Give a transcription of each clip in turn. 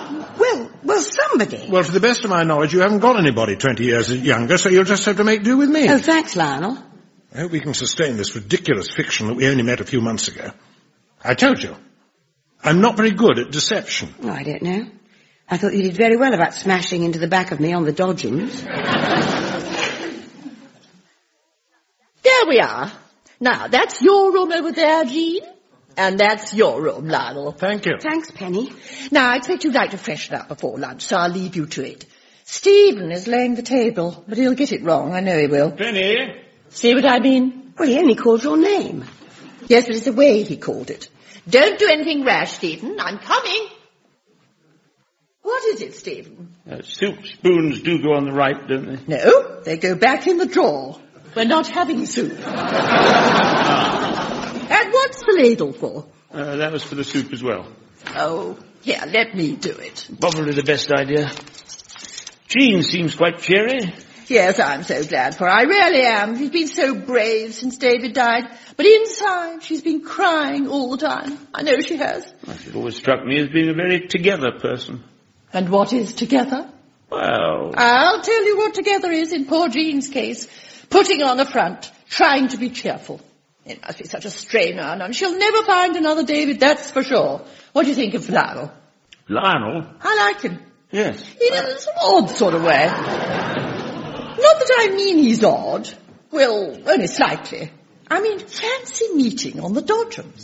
Well, somebody. Well, to the best of my knowledge, you haven't got anybody 20 years younger, so you'll just have to make do with me. Oh, thanks, Lionel. I hope we can sustain this ridiculous fiction that we only met a few months ago. I told you, I'm not very good at deception. Oh, I don't know. I thought you did very well about smashing into the back of me on the Dodgems. There we are. Now, that's your room over there, Jean. And that's your room, Lionel. Thank you. Thanks, Penny. Now, I expect you'd like to freshen up before lunch, so I'll leave you to it. Stephen is laying the table, but he'll get it wrong. I know he will. Penny? See what I mean? Well, he only called your name. Yes, but it's the way he called it. Don't do anything rash, Stephen. I'm coming. What is it, Stephen? Soup spoons do go on the right, don't they? No, they go back in the drawer. We're not having soup. And what's the ladle for? That was for the soup as well. Oh, here, let me do it. Probably the best idea. Jean seems quite cheery. Yes, I'm so glad for her. I really am. She's been so brave since David died. But inside, she's been crying all the time. I know she has. Well, she always struck me as being a very together person. And what is together? Well... I'll tell you what together is in poor Jean's case. Putting on a front, trying to be cheerful. It must be such a strain on her, and she'll never find another David, that's for sure. What do you think of Lionel? Lionel? I like him. Yes. In some odd sort of way. Not that I mean he's odd. Well, only slightly. I mean, fancy meeting on the Dodgems.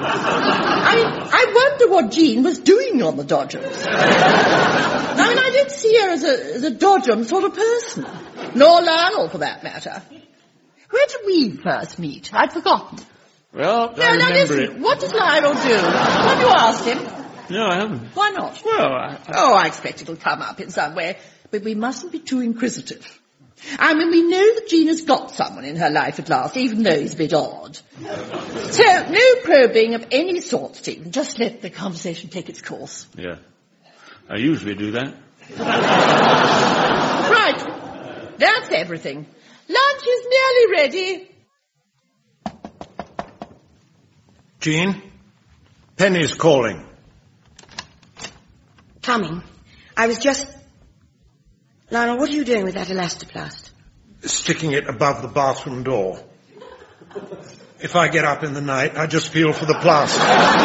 I wonder what Jean was doing on the Dodgems. I don't see her as a Dodgem sort of person. Nor Lionel, for that matter. Where did we first meet? I'd forgotten. Well, I remember listen, it. What does Lionel do? Have you asked him? No, I haven't. Why not? Well, I expect it'll come up in some way. But we mustn't be too inquisitive. I mean, we know that Gina's got someone in her life at last, even though he's a bit odd. So, no probing of any sort, Stephen. Just let the conversation take its course. Yeah. I usually do that. Right. That's everything. Lunch is nearly ready. Jean, Penny's calling. Coming. I was just... Lionel, what are you doing with that elastoplast? Sticking it above the bathroom door. If I get up in the night, I just feel for the plaster.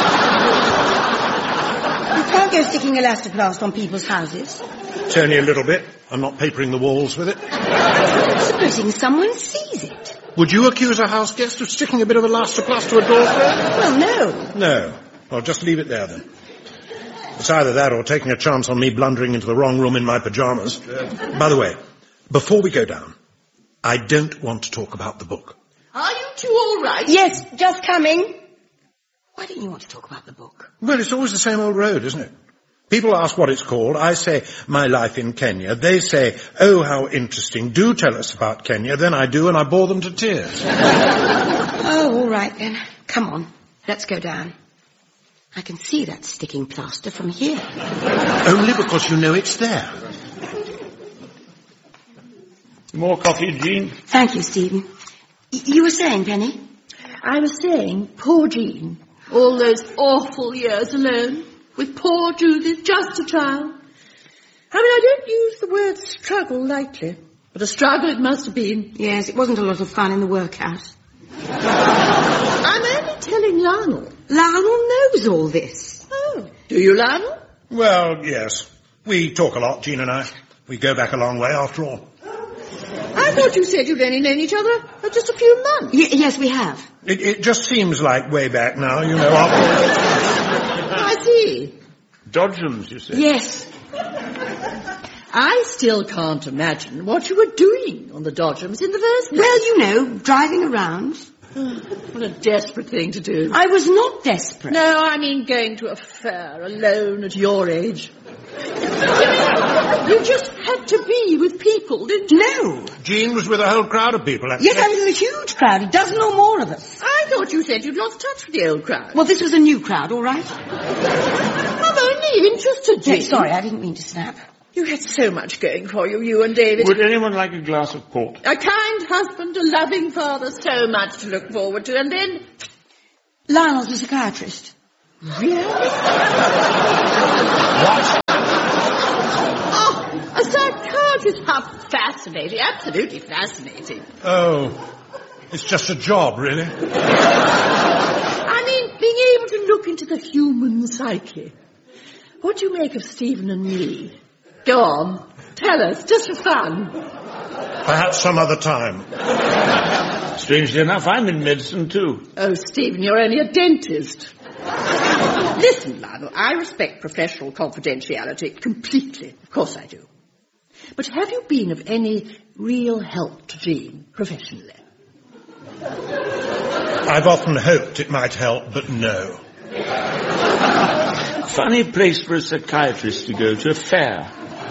You can't go sticking elastoplast on people's houses. It's only a little bit. I'm not papering the walls with it. Supposing someone sees it. Would you accuse a house guest of sticking a bit of elastoplast to a door frame? Well, no. No. Well, just leave it there, then. It's either that or taking a chance on me blundering into the wrong room in my pyjamas. By the way, before we go down, I don't want to talk about the book. Are you two all right? Yes, just coming. Why don't you want to talk about the book? Well, it's always the same old road, isn't it? People ask what it's called. I say, My Life in Kenya. They say, oh, how interesting. Do tell us about Kenya. Then I do, and I bore them to tears. Oh, all right, then. Come on. Let's go down. I can see that sticking plaster from here. Only because you know it's there. More coffee, Jean? Thank you, Stephen. You were saying, Penny? I was saying, poor Jean. All those awful years alone. With poor Judith, just a child. I don't use the word struggle lightly. But a struggle it must have been. Yes, it wasn't a lot of fun in the workhouse. I'm only telling Lionel. Lionel knows all this. Oh. Do you, Lionel? Well, yes. We talk a lot, Jean and I. We go back a long way, after all. I thought you said you'd only known each other for just a few months. Yes, we have. It just seems like way back now, you know. I see. Dodgems, you say? Yes. I still can't imagine what you were doing on the Dodgems in the first place. Well, you know, driving around. What a desperate thing to do. I was not desperate. No, I mean going to a fair alone at your age. You just had to be with people, didn't you? No. Jean was with a whole crowd of people. Yes, I was with a huge crowd, a dozen or more of us. I thought you said you'd lost touch with the old crowd. Well, this was a new crowd, all right? I'm only interested, Jean. Yes, sorry, I didn't mean to snap. You had so much going for you, you and David. Would anyone like a glass of port? A kind husband, a loving father, so much to look forward to, and then... Lionel's a psychiatrist. Really? What? fascinating, absolutely fascinating. Oh, it's just a job, really. I mean, being able to look into the human psyche. What do you make of Stephen and me? Go on, tell us, just for fun. Perhaps some other time. Strangely enough, I'm in medicine too. Oh, Stephen, you're only a dentist. Listen, Lionel, I respect professional confidentiality completely. Of course I do. But have you been of any real help to Jean professionally? I've often hoped it might help, but no. Funny place for a psychiatrist to go to, a fair.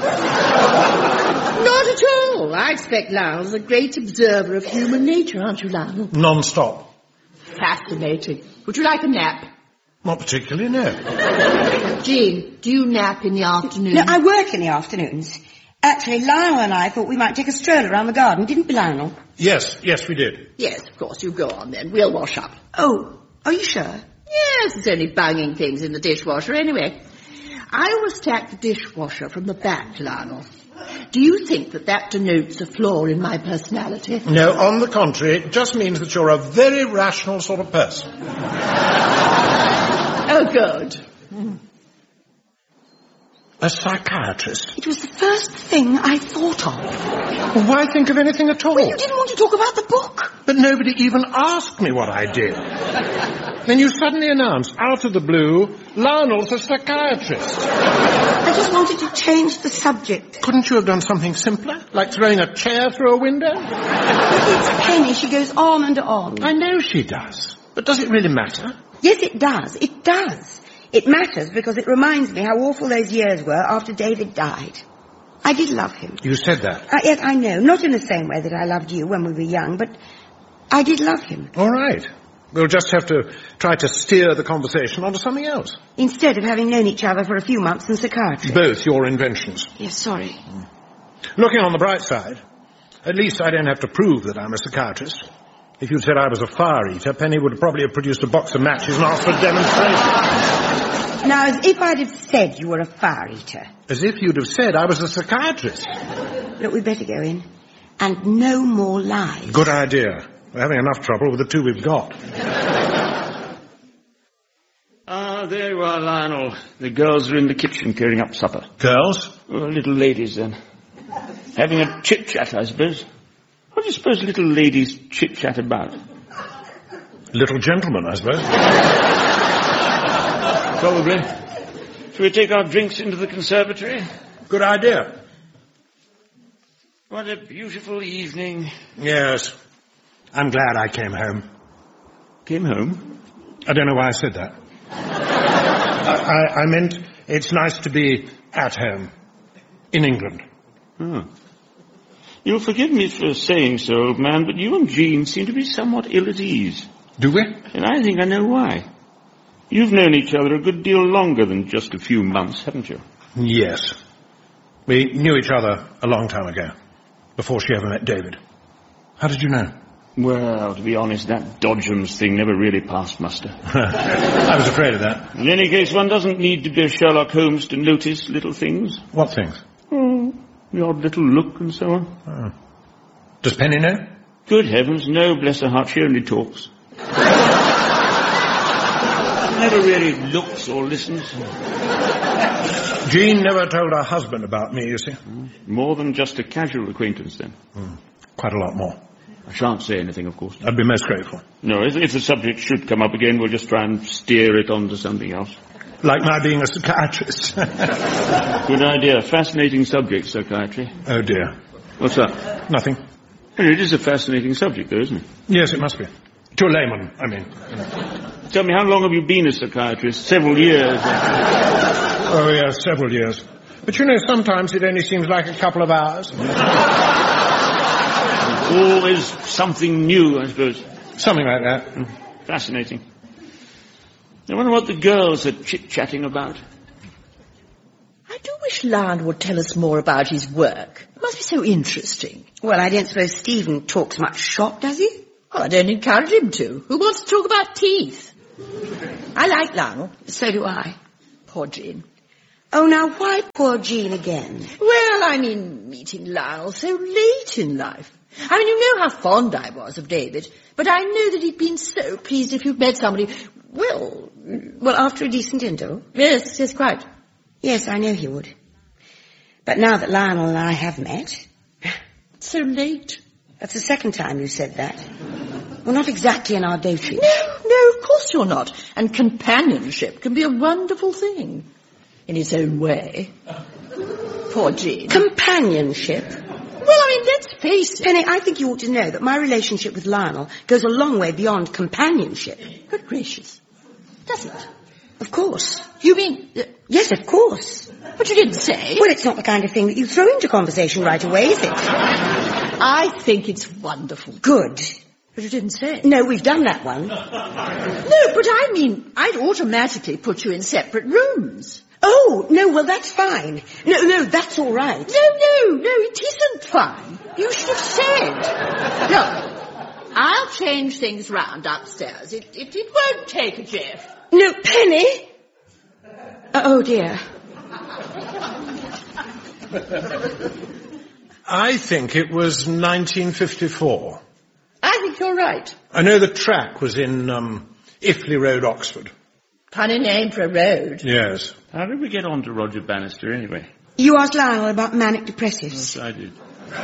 Not at all. I expect Lionel's a great observer of human nature, aren't you, Lionel? Non-stop. Fascinating. Would you like a nap? Not particularly, no. Jean, do you nap in the afternoon? No, I work in the afternoons. Actually, Lionel and I thought we might take a stroll around the garden, didn't we, Lionel? Yes, we did. Yes, of course. You go on then. We'll wash up. Oh, are you sure? Yes, it's only bunging things in the dishwasher anyway. I always tack the dishwasher from the back, Lionel. Do you think that denotes a flaw in my personality? No, on the contrary, it just means that you're a very rational sort of person. Oh, good. A psychiatrist? It was the first thing I thought of. Well, why think of anything at all? Well, you didn't want to talk about the book. But nobody even asked me what I did. Then you suddenly announced, out of the blue, Lionel's a psychiatrist. I just wanted to change the subject. Couldn't you have done something simpler? Like throwing a chair through a window? It's Penny. She goes on and on. I know she does. But does it really matter? Yes, it does. It does. It matters because it reminds me how awful those years were after David died. I did love him. You said that. Yes, I know. Not in the same way that I loved you when we were young, but I did love him. All right. We'll just have to try to steer the conversation onto something else. Instead of having known each other for a few months in psychiatry. Both your inventions. Yes, sorry. Looking on the bright side, at least I don't have to prove that I'm a psychiatrist. If you'd said I was a fire eater, Penny would probably have produced a box of matches and asked for a demonstration. Now, as if I'd have said you were a fire eater. As if you'd have said I was a psychiatrist. Look, we'd better go in. And no more lies. Good idea. We're having enough trouble with the two we've got. Ah, there you are, Lionel. The girls are in the kitchen carrying up supper. Girls? Oh, little ladies, then. Having a chit-chat, I suppose. What do you suppose little ladies chit-chat about? Little gentlemen, I suppose. Probably. Shall we take our drinks into the conservatory? Good idea. What a beautiful evening. Yes. I'm glad I came home. Came home? I don't know why I said that. I meant it's nice to be at home. In England. Oh. You'll forgive me for saying so, old man, but you and Jean seem to be somewhat ill at ease. Do we? And I think I know why. You've known each other a good deal longer than just a few months, haven't you? Yes. We knew each other a long time ago, before she ever met David. How did you know? Well, to be honest, that Dodgems thing never really passed muster. I was afraid of that. In any case, one doesn't need to be a Sherlock Holmes to notice little things. What things? Oh, the odd little look and so on. Oh. Does Penny know? Good heavens, no, bless her heart, she only talks. Never really looks or listens. Jean never told her husband about me, you see. More than just a casual acquaintance, then. Quite a lot more. I shan't say anything, of course. I'd be most grateful. No, if the subject should come up again, we'll just try and steer it on to something else. Like my being a psychiatrist. Good idea. Fascinating subject, psychiatry. Oh, dear. What's that? Nothing. Well, it is a fascinating subject, though, isn't it? Yes, it must be. To a layman, I mean. Tell me, how long have you been a psychiatrist? Several years. Oh, yes, several years. But you know, sometimes it only seems like a couple of hours. Always something new, I suppose. Something like that. Fascinating. I wonder what the girls are chit-chatting about. I do wish Lionel would tell us more about his work. It must be so interesting. Well, I don't suppose Stephen talks much shop, does he? Well, I don't encourage him to. Who wants to talk about teeth? I like Lionel. So do I. Poor Jean. Oh, now, why poor Jean again? Well, I mean, meeting Lionel so late in life. I mean, you know how fond I was of David, but I know that he'd been so pleased if you'd met somebody, well, after a decent interval? yes, quite. Yes, I know he would. But now that Lionel and I have met... So late. That's the second time you said that. Well, not exactly in our dotage. No, of course you're not. And companionship can be a wonderful thing. In its own way. Poor Jean. Companionship? Well, I mean, let's face it. Penny, I think you ought to know that my relationship with Lionel goes a long way beyond companionship. Good gracious. Does it? Of course. You mean... Yes, of course. But you didn't say. Well, it's not the kind of thing that you throw into conversation right away, is it? I think it's wonderful. Good. But you didn't say. No, we've done that one. No, but I mean, I'd automatically put you in separate rooms. Oh, no, well, that's fine. No, that's all right. No, it isn't fine. You should have said. Look, I'll change things round upstairs. It won't take a jiff. No, Penny! Oh, dear. I think it was 1954. I think you're right. I know the track was in Iffley Road, Oxford. Funny name for a road. Yes. How did we get on to Roger Bannister anyway? You asked Lionel about manic depressives. Yes, I did.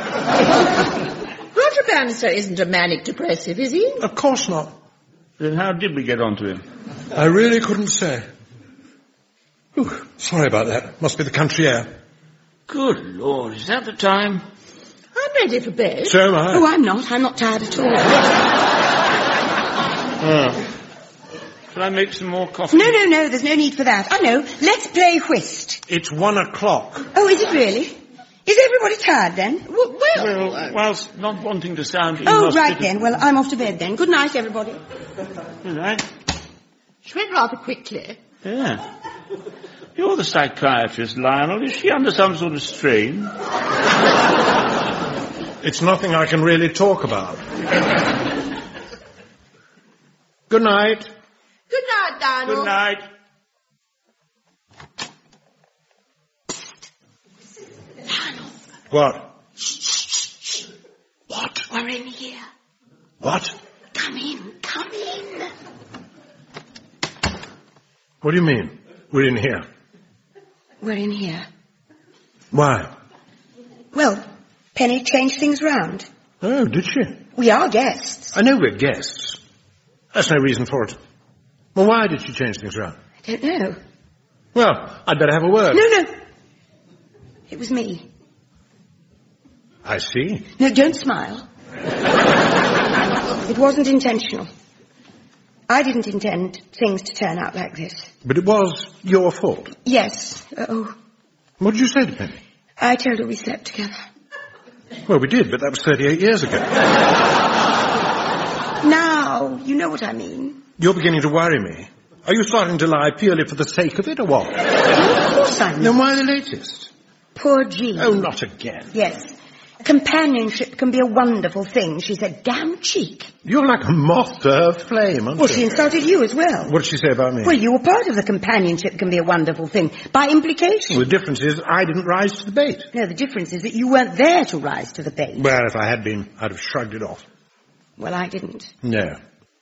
Roger Bannister isn't a manic depressive, is he? Of course not. Then how did we get on to him? I really couldn't say. Ooh, sorry about that. Must be the country air. Good Lord, is that the time? I'm ready for bed. So am I. Oh, I'm not. I'm not tired at all. Shall I make some more coffee? No, there's no need for that. I know. Let's play whist. It's 1 o'clock. Oh, is it really? Is everybody tired then? Well, whilst not wanting to sound... Oh, right then. Well, I'm off to bed then. Good night, everybody. Good night. She went rather quickly. Yeah. You're the psychiatrist, Lionel. Is she under some sort of strain? It's nothing I can really talk about. Good night. Good night, Lionel. Good night. Lionel, What? what? We're in here. What? Come in. What do you mean? We're in here. We're in here. Why? Well, Penny changed things round. Oh, did she? We are guests. I know we're guests. That's no reason for it. Well, why did she change things around? I don't know. Well, I'd better have a word. No. It was me. I see. No, don't smile. It wasn't intentional. I didn't intend things to turn out like this. But it was your fault. Yes. Oh, What did you say to Penny? I told her we slept together. Well, we did, but that was 38 years ago. Now, you know what I mean. You're beginning to worry me. Are you starting to lie purely for the sake of it, or what? Of course I know. Then why the latest? Poor Jean. Oh, not again. Yes. Companionship can be a wonderful thing. She's a damn cheek. You're like a moth to her flame, aren't Well, you? she insulted you as well. What did she say about me? Well, you were part of the companionship can be a wonderful thing. By implication. Well, the difference is I didn't rise to the bait. No, the difference is that you weren't there to rise to the bait. Well, if I had been, I'd have shrugged it off. Well, I didn't. No.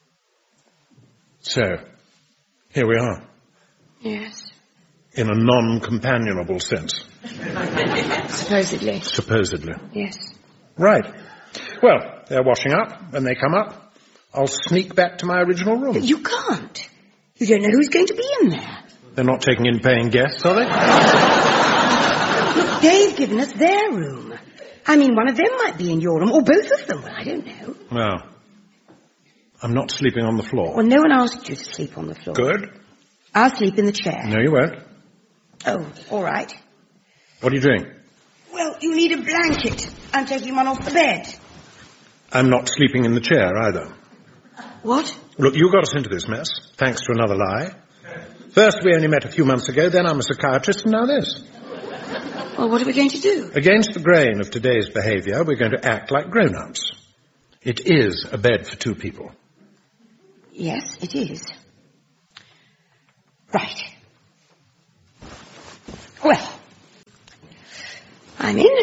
So, here we are. Yes. In a non-companionable sense. Supposedly. Supposedly. Yes. Right. Well, they're washing up. When they come up, I'll sneak back to my original room. You can't. You don't know who's going to be in there. They're not taking in paying guests, are they? Look, they've given us their room. I mean, one of them might be in your room, or both of them. Well, I don't know. Well, I'm not sleeping on the floor. Well, no one asked you to sleep on the floor. Good. I'll sleep in the chair. No, you won't. Oh, all right. What are you doing? Well, you need a blanket. I'm taking one off the bed. I'm not sleeping in the chair either. What? Look, you got us into this mess, thanks to another lie. First we only met a few months ago, then I'm a psychiatrist, and now this. Well, what are we going to do? Against the grain of today's behaviour, we're going to act like grown-ups. It is a bed for two people. Yes, it is. Right. Well, I'm in.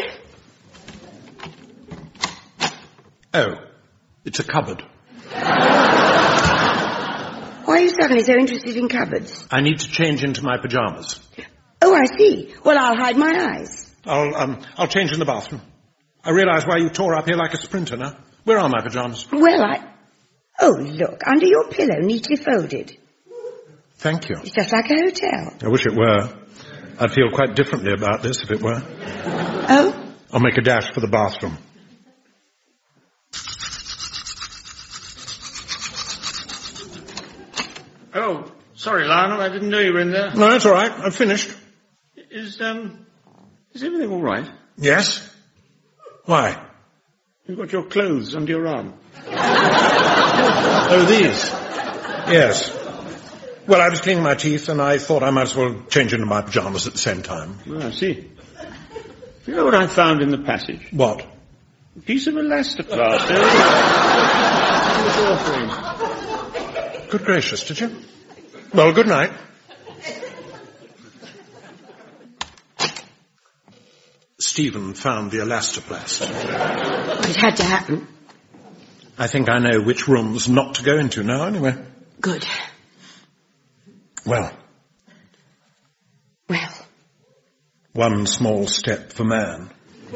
Oh, it's a cupboard. Why are you suddenly so interested in cupboards? I need to change into my pyjamas. Oh, I see. Well, I'll hide my eyes. I'll change in the bathroom. I realise why you tore up here like a sprinter now. Where are my pyjamas? Well, Oh, look, under your pillow, neatly folded. Thank you. It's just like a hotel. I wish it were. I'd feel quite differently about this if it were. Oh? I'll make a dash for the bathroom. Oh, sorry, Lionel, I didn't know you were in there. No, that's all right. I've finished. Is everything all right? Yes? Why? You've got your clothes under your arm. Oh, these? Yes. Well, I was cleaning my teeth and I thought I might as well change into my pyjamas at the same time. Oh, I see. You know what I found in the passage? What? A piece of elastoplast. Good gracious, did you? Well, good night. Stephen found the elastoplast. It had to happen. I think I know which rooms not to go into now, anyway. Good. Well. Well. One small step for man.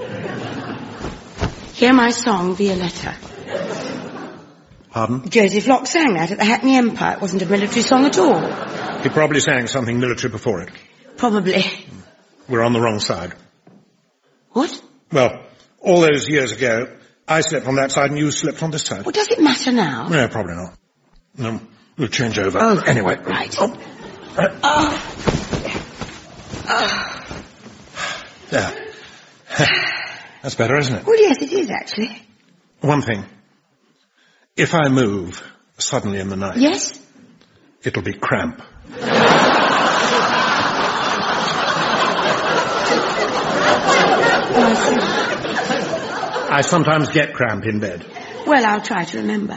Hear my song, Violetta. Pardon? Joseph Locke sang that at the Hackney Empire. It wasn't a military song at all. He probably sang something military before it. Probably. We're on the wrong side. What? Well, all those years ago, I slept on that side and you slept on this side. Well, does it matter now? No, probably not. No, we'll change over. Oh, anyway. Right. Oh. There. That's better, isn't it? Well, yes, it is, actually. One thing. If I move suddenly in the night... Yes? It'll be cramp. I sometimes get cramp in bed. Well, I'll try to remember.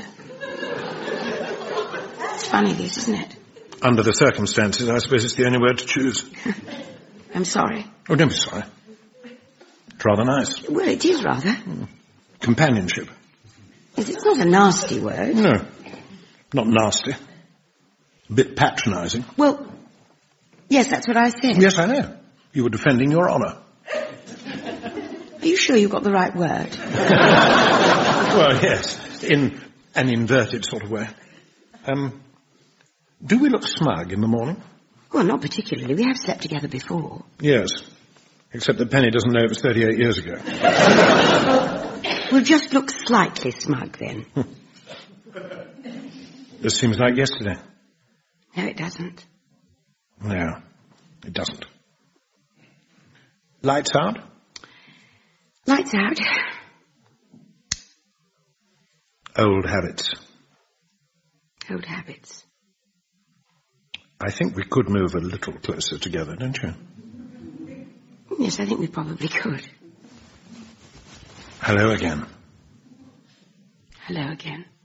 It's funny, this, isn't it? Under the circumstances, I suppose it's the only word to choose. I'm sorry. Oh, don't be sorry. It's rather nice. Well, it is rather. Companionship. It's not a nasty word. No, not nasty. A bit patronising. Well, yes, that's what I said. Yes, I know. You were defending your honour. Are you sure you got the right word? Well, yes, in an inverted sort of way. Do we look smug in the morning? Well, not particularly. We have slept together before. Yes, except that Penny doesn't know it was 38 years ago. We'll just look slightly smug, then. This seems like yesterday. No, it doesn't. No, it doesn't. Lights out? Lights out. Old habits. Old habits. I think we could move a little closer together, don't you? Yes, I think we probably could. Hello again. Hello again.